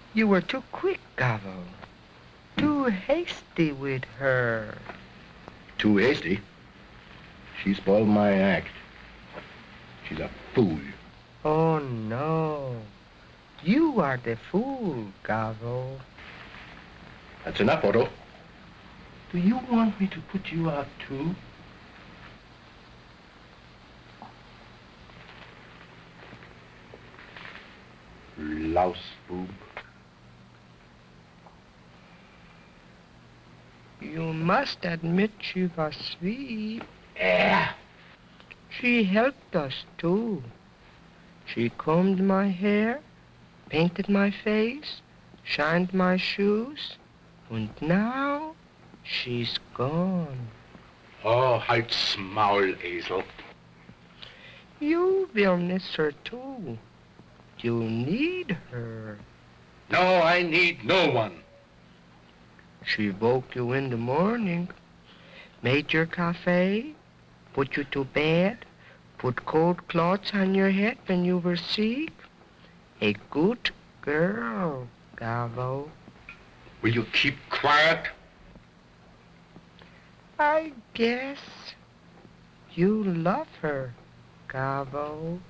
You were too quick, Gavo. Too hasty with her. Too hasty? She spoiled my act. She's a fool. Oh, no. You are the fool, Gavo. That's enough, Otto. Do you want me to put you out, too? Louse boob. You must admit she was sweet. Yeah. She helped us, too. She combed my hair, painted my face, shined my shoes, and now she's gone. Oh, halt's Maul, Esel. You will miss her, too. You need her. No, I need no one. She woke you in the morning, made your cafe, put you to bed, put cold cloths on your head when you were sick. A good girl, Gavo. Will you keep quiet? I guess you love her, Gavo.